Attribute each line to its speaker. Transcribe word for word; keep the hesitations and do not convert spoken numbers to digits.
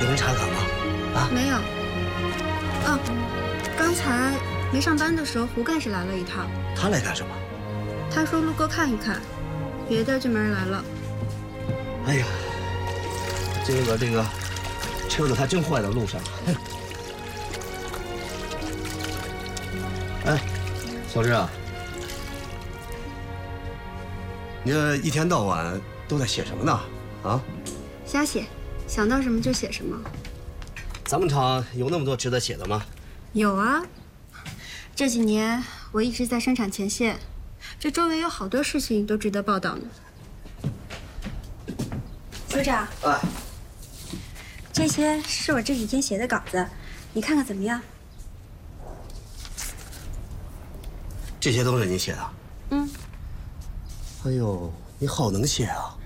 Speaker 1: 有人查岗吗？啊？
Speaker 2: 没有。哦，刚才没上班的时候，胡干事来了一趟。
Speaker 1: 他来干什么？
Speaker 2: 他说路过看一看，别的就没人来了。
Speaker 1: 哎呀，这个这个车子还真坏在路上了。哎，小志啊，你这一天到晚都在写什么呢？啊？
Speaker 2: 瞎写，想到什么就写什么。
Speaker 1: 咱们厂有那么多值得写的吗？
Speaker 2: 有啊，这几年我一直在生产前线，这周围有好多事情都值得报道呢。组长，
Speaker 1: 哎，
Speaker 2: 这些是我这几天写的稿子，你看看怎么样？
Speaker 1: 这些都是你写的？
Speaker 2: 嗯。
Speaker 1: 哎呦，你好能写啊！